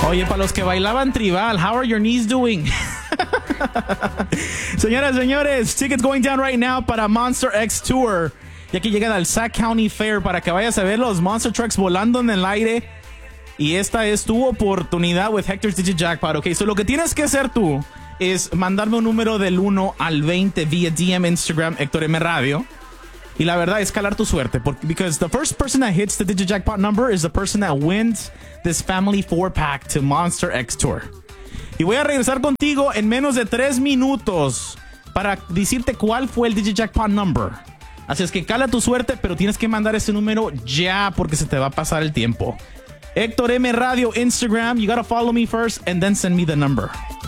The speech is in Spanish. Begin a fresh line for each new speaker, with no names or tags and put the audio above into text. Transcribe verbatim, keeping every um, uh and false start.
Oye, para los que bailaban tribal, how are your knees doing? Señoras, señores, tickets going down right now para Monster X Tour. Ya que llegan al Sac County Fair para que vayas a ver los Monster Trucks volando en el aire. Y esta es tu oportunidad with Hector's Digit Jackpot. Ok, so lo que tienes que hacer tú es mandarme un número del uno al veinte vía D M Instagram Héctor M Radio. Y la verdad es calar tu suerte. Porque, because the first person that hits the Digit Jackpot number is the person that wins this family four pack to Monster X Tour. Y voy a regresar contigo en menos de tres minutos para decirte cuál fue el Digit Jackpot number. Así es que cala tu suerte, pero tienes que mandar ese número ya porque se te va a pasar el tiempo. Héctor M Radio Instagram. You gotta follow me first and then send me the number.